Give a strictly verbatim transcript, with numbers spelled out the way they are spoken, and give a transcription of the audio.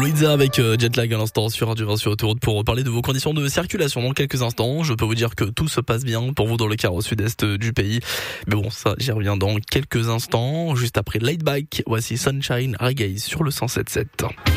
Louisa avec Jetlag à l'instant sur Radio vingt sur Autoroute pour parler de vos conditions de circulation dans quelques instants. Je peux vous dire que tout se passe bien pour vous dans le quart au sud-est du pays. Mais bon, ça, j'y reviens dans quelques instants. Juste après Laid Back, voici Sunshine Reggae sur le cent sept sept.